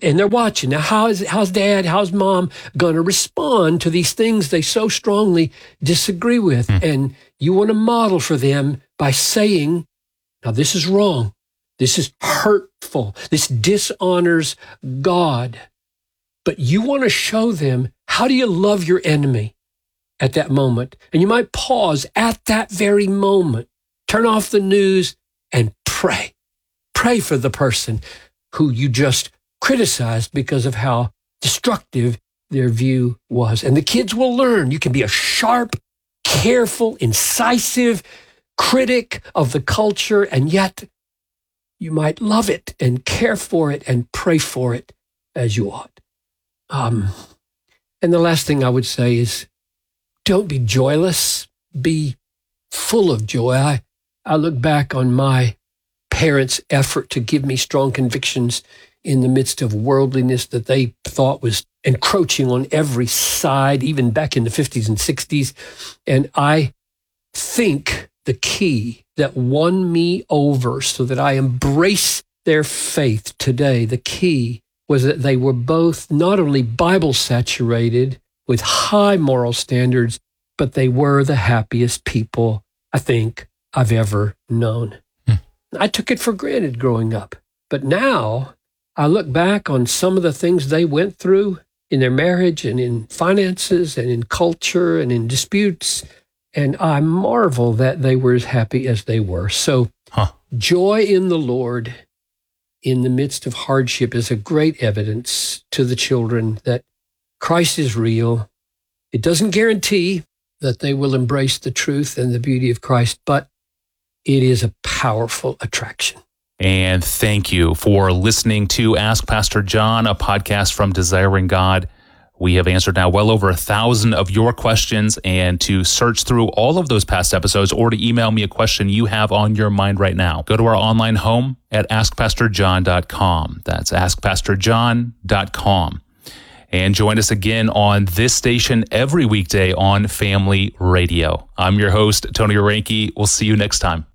And they're watching. Now, how's dad, how's mom going to respond to these things they so strongly disagree with? And you want to model for them by saying, now this is wrong. This is hurtful. This dishonors God. But you want to show them, how do you love your enemy at that moment? And you might pause at that very moment, turn off the news and pray. Pray for the person who you just criticized because of how destructive their view was. And the kids will learn. You can be a sharp, careful, incisive critic of the culture, and yet you might love it and care for it and pray for it as you ought. And the last thing I would say is, don't be joyless. Be full of joy. I look back on my parents' effort to give me strong convictions in the midst of worldliness that they thought was encroaching on every side, even back in the 50s and 60s. And I think the key that won me over so that I embrace their faith today, the key was that they were both not only Bible saturated with high moral standards, but they were the happiest people I think I've ever known. I took it for granted growing up. But now I look back on some of the things they went through in their marriage and in finances and in culture and in disputes, and I marvel that they were as happy as they were. So joy in the Lord in the midst of hardship is a great evidence to the children that Christ is real. It doesn't guarantee that they will embrace the truth and the beauty of Christ, but it is a powerful attraction. And thank you for listening to Ask Pastor John, a podcast from Desiring God. We have answered now well over 1,000 of your questions, and to search through all of those past episodes or to email me a question you have on your mind right now, go to our online home at askpastorjohn.com. That's askpastorjohn.com. And join us again on this station every weekday on Family Radio. I'm your host, Tony Orenke. We'll see you next time.